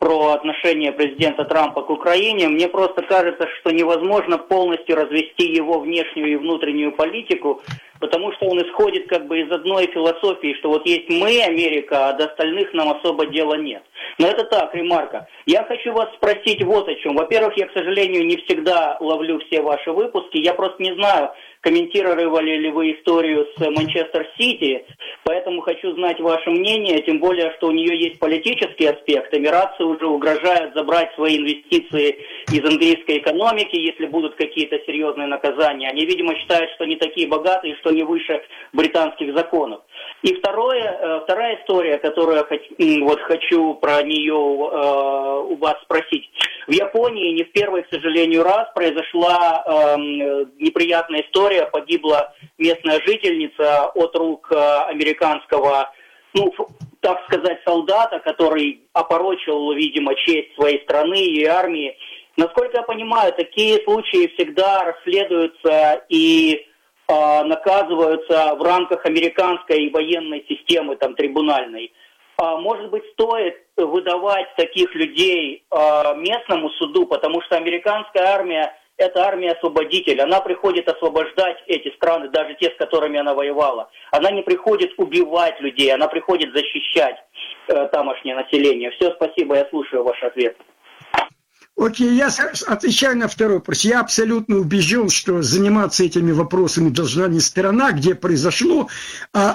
про отношение президента Трампа к Украине. Мне просто кажется, что невозможно полностью развести его внешнюю и внутреннюю политику, потому что он исходит как бы из одной философии, что вот есть мы, Америка, а до остальных нам особо дела нет. Но это так, ремарка. Я хочу вас спросить вот о чем. Во-первых, я, к сожалению, не всегда ловлю все ваши выпуски. Я просто не знаю, комментировали ли вы историю с Манчестер-Сити, поэтому хочу знать ваше мнение, тем более, что у нее есть политический аспект. Эмираты уже угрожают забрать свои инвестиции из английской экономики, если будут какие-то серьезные наказания. Они, видимо, считают, что не такие богатые, что не выше британских законов. И вторая история, которую хочу про нее у вас спросить. В Японии не в первый, к сожалению, раз произошла неприятная история. Погибла местная жительница от рук американского, так сказать, солдата, который опорочил, видимо, честь своей страны и армии. Насколько я понимаю, такие случаи всегда расследуются и наказываются в рамках американской военной системы, трибунальной. Может быть, стоит выдавать таких людей местному суду, потому что американская армия – это армия-освободитель. Она приходит освобождать эти страны, даже те, с которыми она воевала. Она не приходит убивать людей, она приходит защищать тамошнее население. Все, спасибо, я слушаю ваш ответ. Окей, я отвечаю на второй вопрос. Я абсолютно убежден, что заниматься этими вопросами должна не сторона, где произошло, а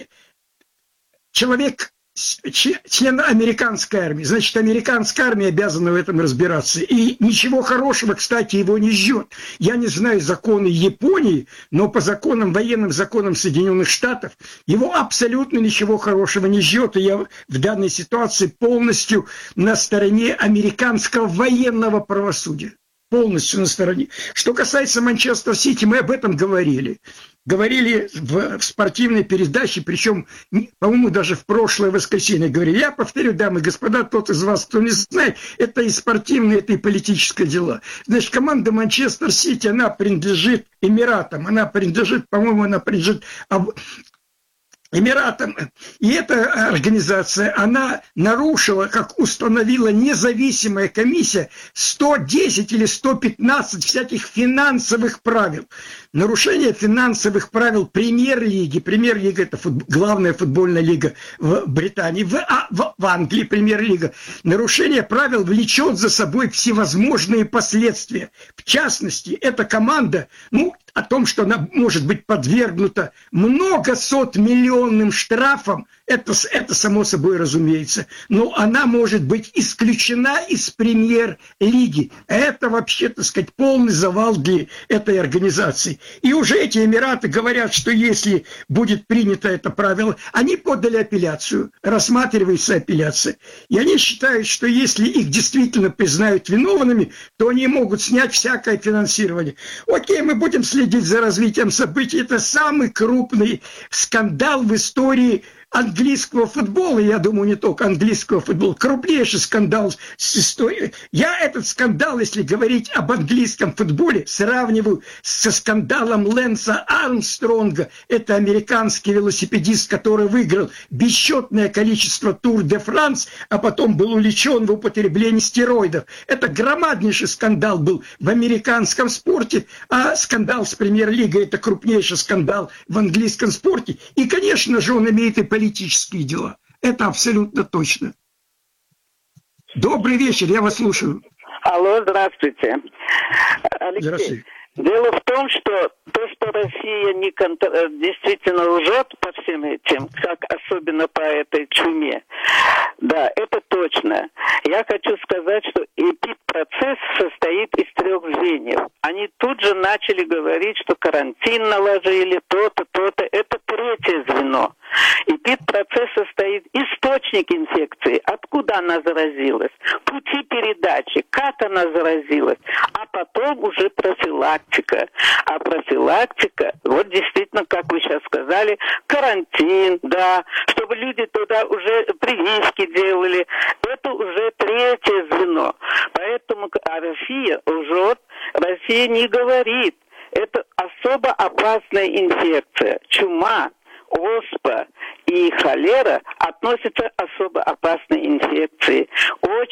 человек, член американской армии. Значит, американская армия обязана в этом разбираться. И ничего хорошего, кстати, его не ждет. Я не знаю законы Японии, но по военным законам Соединенных Штатов его абсолютно ничего хорошего не ждет. И я в данной ситуации полностью на стороне американского военного правосудия. Полностью на стороне. Что касается Манчестер-Сити, мы об этом говорили. Говорили в спортивной передаче, причем, по-моему, даже в прошлое воскресенье говорили. Я повторю, дамы и господа, тот из вас, кто не знает, это и спортивные, это и политическое дело. Значит, команда Манчестер-Сити, она принадлежит Эмиратам, по-моему, она принадлежит Эмиратам. И эта организация, она нарушила, как установила независимая комиссия, 110 или 115 всяких финансовых правил. Нарушение финансовых правил премьер-лиги. Премьер-лига – это главная футбольная лига в Британии. В Англии премьер-лига. Нарушение правил влечет за собой всевозможные последствия. В частности, эта команда, о том, что она может быть подвергнута многосотмиллионным штрафам, это само собой разумеется. Но она может быть исключена из премьер-лиги. Это вообще, так сказать, полный завал для этой организации. И уже эти Эмираты говорят, что если будет принято это правило, они подали апелляцию, рассматривается апелляция. И они считают, что если их действительно признают виновными, то они могут снять всякое финансирование. Окей, мы будем следить за развитием событий. Это самый крупный скандал в истории английского футбола, я думаю, не только английского футбола, крупнейший скандал с историей. Я этот скандал, если говорить об английском футболе, сравниваю со скандалом Лэнса Армстронга. Это американский велосипедист, который выиграл бесчетное количество Тур-де-Франс, а потом был увлечен в употреблении стероидов. Это громаднейший скандал был в американском спорте, а скандал с премьер-лигой – это крупнейший скандал в английском спорте. И, конечно же, он имеет и политические дела. Это абсолютно точно. Добрый вечер, я вас слушаю. Алло, здравствуйте. Алексей. Здравствуйте. Дело в том, что то, что Россия действительно лжет по всем этим, как особенно по этой чуме, да, это точно. Я хочу сказать, что эпидпроцесс состоит из 3 звеньев. Они тут же начали говорить, что карантин наложили, то-то, то-то. Это 3-е звено. Эпидпроцесс состоит источник инфекции, откуда она заразилась, пути передачи, как она заразилась, а потом уже профилактика. А профилактика, вот действительно, как вы сейчас сказали, карантин, да, чтобы люди туда уже прививки делали, это уже 3-е звено. Поэтому Россия лжет, Россия не говорит. Это особо опасная инфекция. Чума, оспа и холера относятся к особо опасной инфекции.